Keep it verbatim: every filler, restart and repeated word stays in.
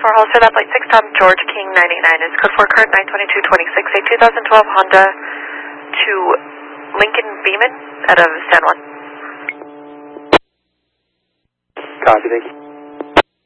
for Holster, that flight six Tom George King nine eight nine is code for current nine twenty-two twenty-six, a two thousand twelve Honda to Lincoln Beeman out of San Juan. Copy, thank you.